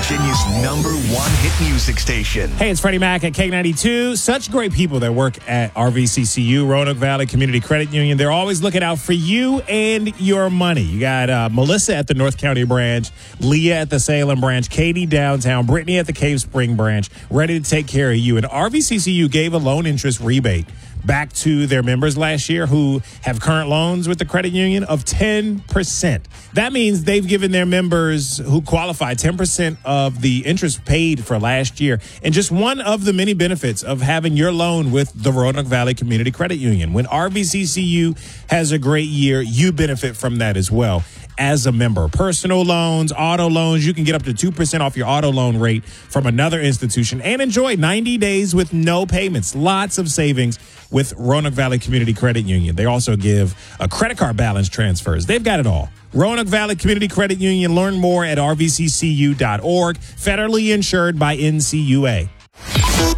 Virginia's #1 hit music station. Hey, it's Freddie Mac at K92. Such great people that work at RVCCU, Roanoke Valley Community Credit Union. They're always looking out for you and your money. You got Melissa at the North County branch, Leah at the Salem branch, Katie downtown, Brittany at the Cave Spring branch, ready to take care of you. And RVCCU gave a loan interest rebate back to their members last year who have current loans with the credit union of 10%. That means they've given their members who qualify 10% of the interest paid for last year. And just one of the many benefits of having your loan with the Roanoke Valley Community Credit Union. When RVCCU has a great year, you benefit from that as well as a member. Personal loans, auto loans, you can get up to 2% off your auto loan rate from another institution and enjoy 90 days with no payments. Lots of savings with Roanoke Valley Community Credit Union. They also give a credit card balance transfers. They've got it all. Roanoke Valley Community Credit Union. Learn more at rvccu.org. Federally insured by NCUA.